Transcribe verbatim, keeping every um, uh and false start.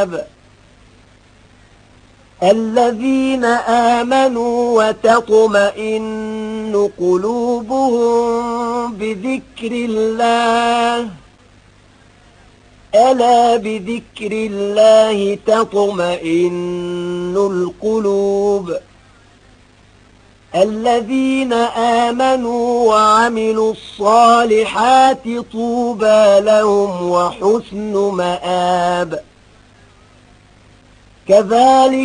مآب الذين آمنوا وتطمئن قلوبهم بذكر الله ألا بذكر الله تطمئن القلوب الذين آمنوا وعملوا الصالحات طوبى لهم وحسن مآب كذلك